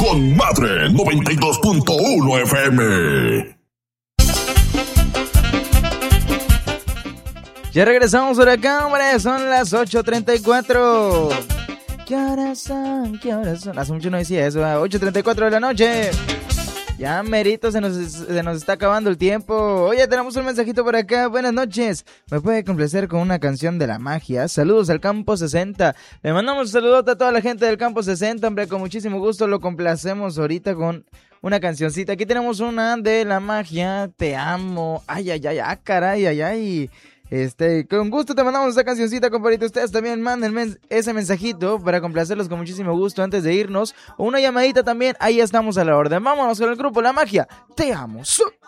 con Madre 92.1 FM. Ya regresamos por acá, hombre, son las 8:34. ¿Qué horas son? ¿Qué horas son? Hace mucho no decía eso, 8:34 de la noche. Ya merito, se nos está acabando el tiempo. Oye, tenemos un mensajito por acá. Buenas noches. ¿Me puede complacer con una canción de la magia? Saludos al Campo 60. Le mandamos un saludote a toda la gente del Campo 60, hombre. Con muchísimo gusto lo complacemos ahorita con una cancioncita. Aquí tenemos una de la magia. Te amo. Ay, ay, ay, caray, ay, ay. Con gusto te mandamos esta cancioncita, compadrito. Ustedes también manden ese mensajito para complacerlos con muchísimo gusto antes de irnos. O una llamadita también, ahí estamos a la orden. Vámonos con el grupo La Magia. Te amo.